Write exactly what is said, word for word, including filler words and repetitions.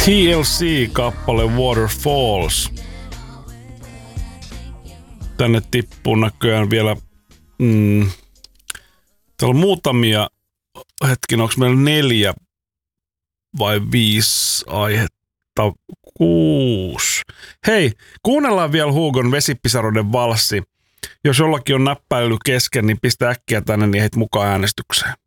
T L C-kappale Waterfalls. Tänne tippuu näköjään vielä... Mm, täällä on muutamia... Hetkin, onko meillä neljä vai viisi aihetta? Kuusi. Hei, kuunnellaan vielä Hugon Vesipisaroiden valssi. Jos jollakin on näppäily kesken, niin pistä äkkiä tänne, niin heit mukaan äänestykseen.